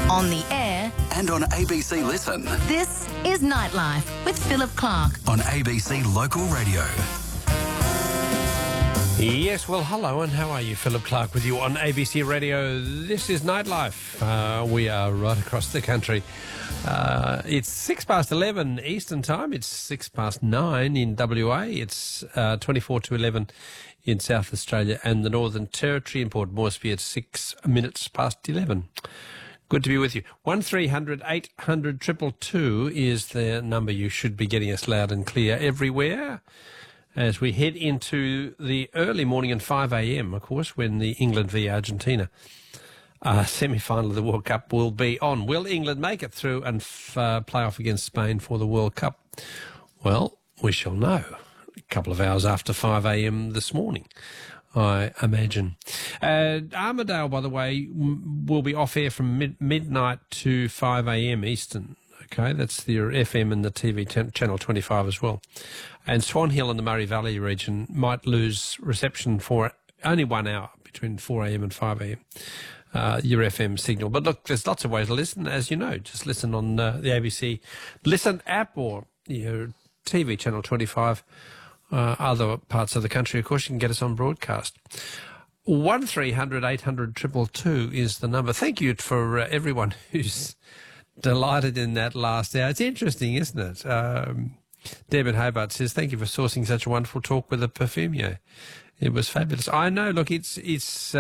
On the air and on ABC Listen. This is Nightlife with Philip Clark on ABC Local Radio. Yes, well, hello, and how are you? Philip Clark with you on ABC Radio. This is Nightlife. We are right across the country. It's 11 Eastern Time. It's 9 in WA. It's 24 to 11 in South Australia and the Northern Territory. In Port Moresby, it's 6 minutes past 11. Good to be with you. 1300 800 222 is the number. You should be getting us loud and clear everywhere as we head into the early morning and 5 a.m, of course, when the England v Argentina semi-final of the World Cup will be on. Will England make it through and play off against Spain for the World Cup? Well, we shall know a couple of hours after 5 a.m. this morning, I imagine. Armidale, by the way, will be off air from midnight to 5 a.m. Eastern. Okay, that's the FM and the TV channel 25 as well. And Swan Hill and the Murray Valley region might lose reception for only 1 hour between 4 a.m. and 5 a.m. Your FM signal. But look, there's lots of ways to listen, as you know. Just listen on the ABC Listen app or your TV channel 25. Other parts of the country, of course, you can get us on broadcast. 1300 800 222 is the number. Thank you for everyone who's delighted in that last hour. It's interesting, isn't it? Deb in Hobart says, thank you for sourcing such a wonderful talk with a perfumier. It was fabulous. I know, look, it's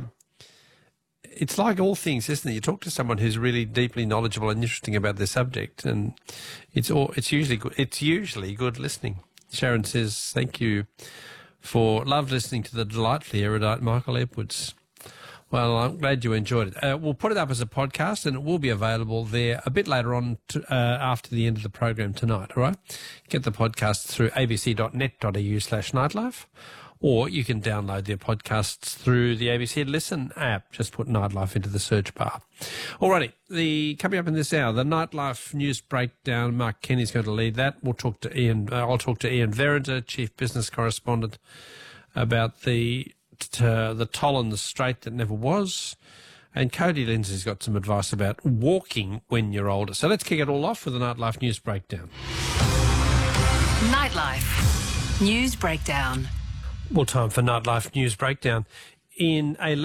like all things, isn't it? You talk to someone who's really deeply knowledgeable and interesting about their subject, and it's usually good. It's usually good listening. Sharon says, thank you for love listening to the delightfully erudite Michael Edwards. Well, I'm glad you enjoyed it. We'll put it up as a podcast, and it will be available there a bit later on after the end of the program tonight, all right? Get the podcast through abc.net.au/nightlife, or you can download their podcasts through the ABC Listen app. Just put Nightlife into the search bar. Alrighty, coming up in this hour, the Nightlife News Breakdown. Mark Kenny's going to lead that. We'll talk to Ian. I'll talk to Ian Verrinder, Chief Business Correspondent, about the toll in the straight that never was. And Cody Lindsay's got some advice about walking when you're older. So let's kick it all off with the Nightlife News Breakdown. Nightlife News Breakdown. Well, time for Nightlife News Breakdown. In a